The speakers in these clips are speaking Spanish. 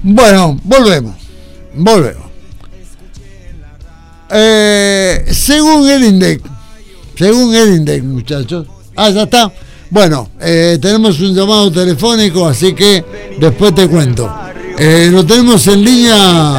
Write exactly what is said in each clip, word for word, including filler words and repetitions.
Bueno, volvemos. Volvemos. Eh, según el INDEC, según el INDEC, muchachos. Ah, ya está. Bueno, eh, tenemos un llamado telefónico, así que después te cuento. Eh, lo tenemos en línea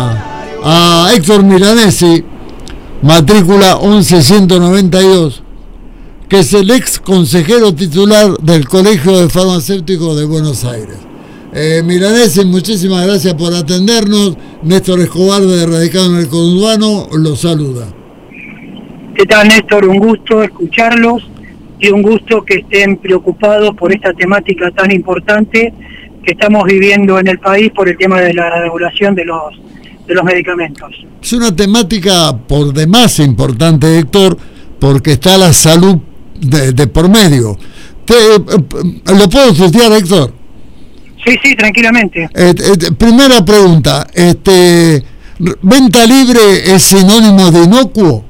a Héctor Milanesi, matrícula once ciento noventa y dos, que es el ex consejero titular del Colegio de Farmacéuticos de Buenos Aires. Eh, Milanesi, muchísimas gracias por atendernos. Néstor Escobar, de Radicado en el Conurbano, los saluda. ¿Qué tal, Néstor? Un gusto escucharlos y un gusto que estén preocupados por esta temática tan importante que estamos viviendo en el país por el tema de la regulación de los, de los medicamentos. Es una temática por demás importante, Héctor, porque está la salud de, de por medio. Te, ¿Lo puedo tutear, Héctor? Sí, sí, tranquilamente. Eh, eh, primera pregunta, este, ¿venta libre es sinónimo de inocuo?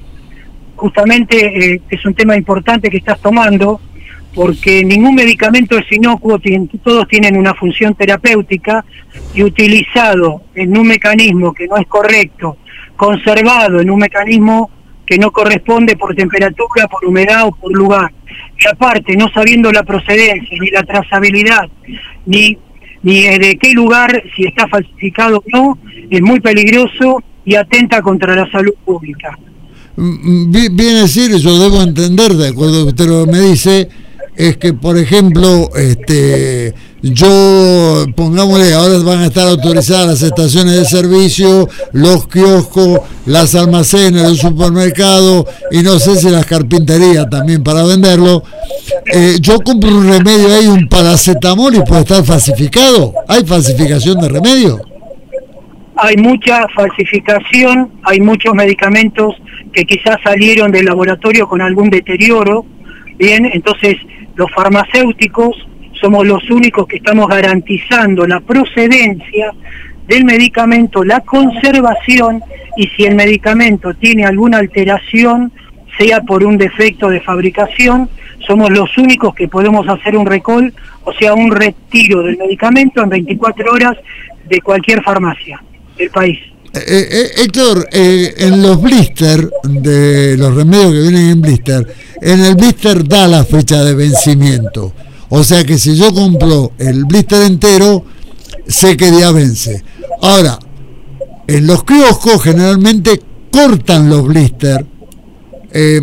Justamente eh, es un tema importante que estás tomando, porque ningún medicamento es inocuo, todos tienen una función terapéutica, y utilizado en un mecanismo que no es correcto, conservado en un mecanismo que no corresponde por temperatura, por humedad o por lugar, y aparte no sabiendo la procedencia, ni la trazabilidad, ni, ni de qué lugar, si está falsificado o no, es muy peligroso y atenta contra la salud pública. Viene a decir, yo debo entender, de acuerdo a usted lo que me dice, es que, por ejemplo, este, yo, pongámosle, ahora van a estar autorizadas las estaciones de servicio, los kioscos, las almacenes, los supermercados, y no sé si las carpinterías también para venderlo. Eh, yo compro un remedio ahí, un paracetamol, y puede estar falsificado. ¿Hay falsificación de remedio? Hay mucha falsificación, hay muchos medicamentos que quizás salieron del laboratorio con algún deterioro. Bien, entonces los farmacéuticos somos los únicos que estamos garantizando la procedencia del medicamento, la conservación, y si el medicamento tiene alguna alteración, sea por un defecto de fabricación, somos los únicos que podemos hacer un recall, o sea, un retiro del medicamento en veinticuatro horas de cualquier farmacia del país. Eh, eh, Héctor, eh, en los blister, de los remedios que vienen en blister, en el blister da la fecha de vencimiento. O sea que si yo compro el blister entero, sé qué día vence. Ahora, en los kioscos generalmente cortan los blister. Eh,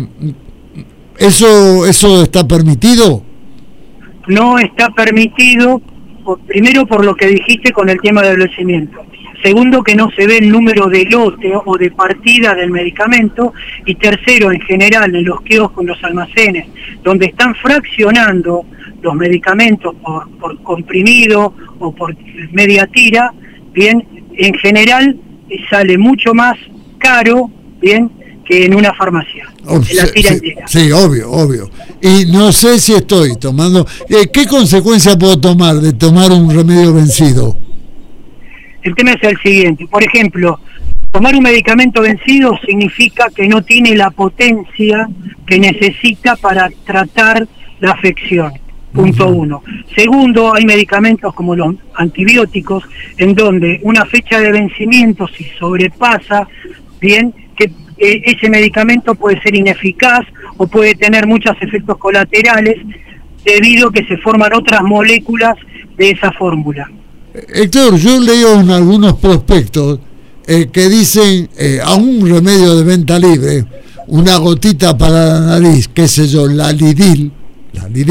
¿eso, ¿Eso está permitido? No está permitido, por, primero por lo que dijiste con el tema del vencimiento. Segundo, que no se ve el número de lote o de partida del medicamento. Y tercero, en general, en los kioscos, en los almacenes, donde están fraccionando los medicamentos por, por comprimido o por media tira, bien, en general sale mucho más caro, bien, que en una farmacia, oh, en la tira sí, entera. Sí, obvio, obvio. Y no sé si estoy tomando... Eh, ¿Qué consecuencia puedo tomar de tomar un remedio vencido? El tema es el siguiente, por ejemplo, tomar un medicamento vencido significa que no tiene la potencia que necesita para tratar la afección, punto uh-huh. uno. Segundo, hay medicamentos como los antibióticos, en donde una fecha de vencimiento, si sobrepasa, bien, que eh, ese medicamento puede ser ineficaz o puede tener muchos efectos colaterales debido a que se forman otras moléculas de esa fórmula. Héctor, yo leo en algunos prospectos eh, que dicen eh, a un remedio de venta libre, una gotita para la nariz, qué sé yo, la Lidil, la Lidil